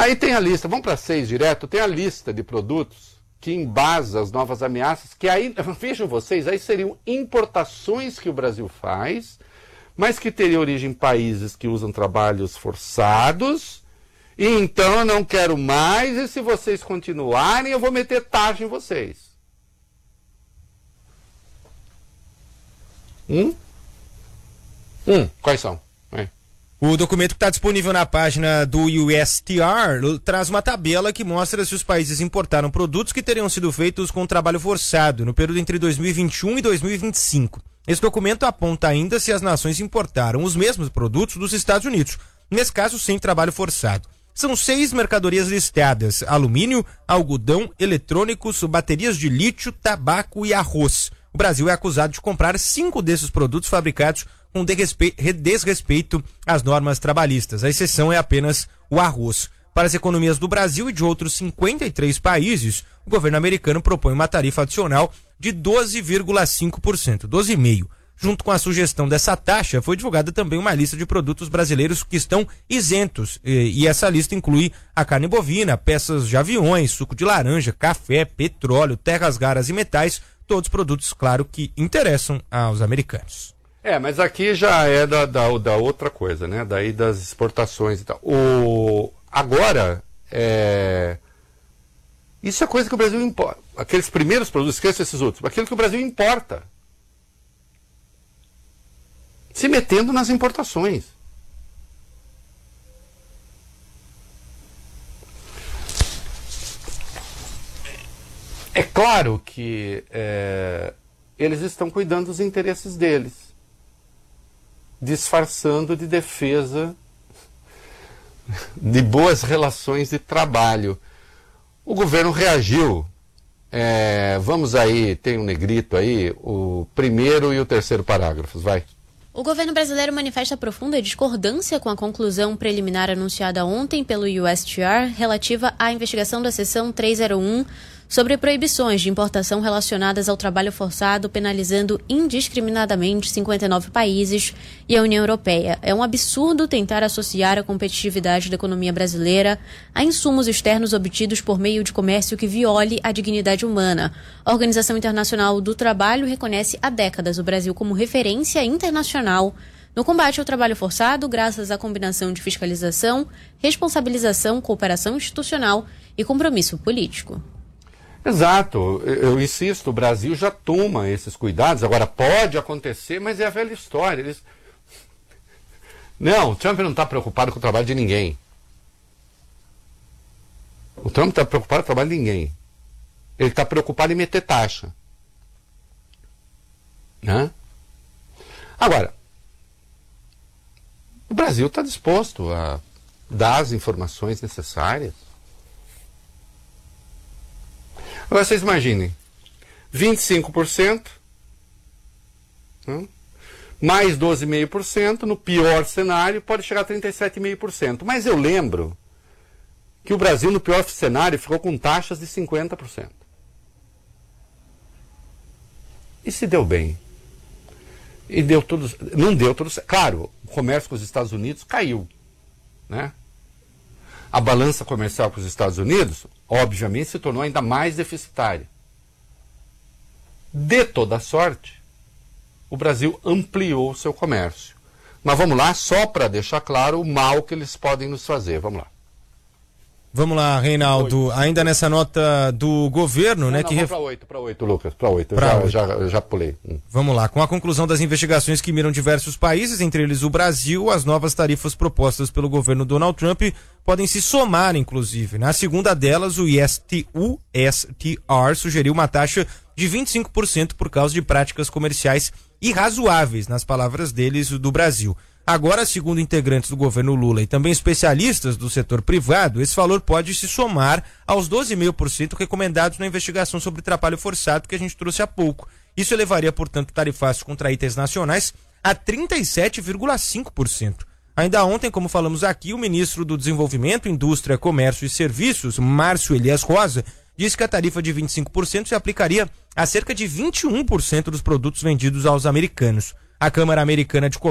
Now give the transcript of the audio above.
Aí tem a lista, vamos para 6 direto, tem a lista de produtos que embasa as novas ameaças, que aí, vejam vocês, aí seriam importações que o Brasil faz, mas que teriam origem em países que usam trabalhos forçados, e então eu não quero mais, e se vocês continuarem, eu vou meter taxa em vocês. Quais são? O documento que está disponível na página do USTR traz uma tabela que mostra se os países importaram produtos que teriam sido feitos com trabalho forçado no período entre 2021 e 2025. Esse documento aponta ainda se as nações importaram os mesmos produtos dos Estados Unidos, nesse caso sem trabalho forçado. São 6 mercadorias listadas: alumínio, algodão, eletrônicos, baterias de lítio, tabaco e arroz. O Brasil é acusado de comprar 5 desses produtos fabricados com desrespeito às normas trabalhistas. A exceção é apenas o arroz. Para as economias do Brasil e de outros 53 países, o governo americano propõe uma tarifa adicional de 12,5%, 12,5%. Junto com a sugestão dessa taxa, foi divulgada também uma lista de produtos brasileiros que estão isentos. E essa lista inclui a carne bovina, peças de aviões, suco de laranja, café, petróleo, terras raras e metais, todos produtos, claro, que interessam aos americanos. Mas aqui já é da outra coisa, né? Daí das exportações e tal. Agora, isso é coisa que o Brasil importa. Aqueles primeiros produtos, esqueça esses outros. Aquilo que o Brasil importa. Se metendo nas importações. É claro que eles estão cuidando dos interesses deles, disfarçando de defesa de boas relações de trabalho. O governo reagiu. Vamos aí, tem um negrito aí, o primeiro e o terceiro parágrafos, vai. O governo brasileiro manifesta profunda discordância com a conclusão preliminar anunciada ontem pelo USTR relativa à investigação da seção 301 sobre proibições de importação relacionadas ao trabalho forçado, penalizando indiscriminadamente 59 países e a União Europeia. É um absurdo tentar associar a competitividade da economia brasileira a insumos externos obtidos por meio de comércio que viole a dignidade humana. A Organização Internacional do Trabalho reconhece há décadas o Brasil como referência internacional no combate ao trabalho forçado, graças à combinação de fiscalização, responsabilização, cooperação institucional e compromisso político. Exato, eu insisto, o Brasil já toma esses cuidados. Agora pode acontecer, mas é a velha história. Não, o Trump não está preocupado com o trabalho de ninguém. O Trump está preocupado com o trabalho de ninguém. Ele está preocupado em meter taxa. Né? Agora, o Brasil está disposto a dar as informações necessárias. Agora vocês imaginem, 25%, mais 12,5%, no pior cenário pode chegar a 37,5%. Mas eu lembro que o Brasil, no pior cenário, ficou com taxas de 50%. E se deu bem? E deu tudo, não deu tudo certo. Claro, o comércio com os Estados Unidos caiu, né? A balança comercial com os Estados Unidos, obviamente, se tornou ainda mais deficitária. De toda sorte, o Brasil ampliou o seu comércio. Mas vamos lá, só para deixar claro o mal que eles podem nos fazer. Vamos lá. Vamos lá, Reinaldo. Ainda nessa nota do governo, né? Vamos para 8, Lucas. Para 8. Já pulei. Vamos lá. Com a conclusão das investigações que miram diversos países, entre eles o Brasil, as novas tarifas propostas pelo governo Donald Trump podem se somar, inclusive. Na segunda delas, o USTR sugeriu uma taxa de 25% por causa de práticas comerciais irrazoáveis, nas palavras deles, do Brasil. Agora, segundo integrantes do governo Lula e também especialistas do setor privado, esse valor pode se somar aos 12,5% recomendados na investigação sobre trabalho forçado que a gente trouxe há pouco. Isso elevaria, portanto, tarifácios contra itens nacionais a 37,5%. Ainda ontem, como falamos aqui, o ministro do Desenvolvimento, Indústria, Comércio e Serviços, Márcio Elias Rosa, disse que a tarifa de 25% se aplicaria a cerca de 21% dos produtos vendidos aos americanos. A Câmara Americana de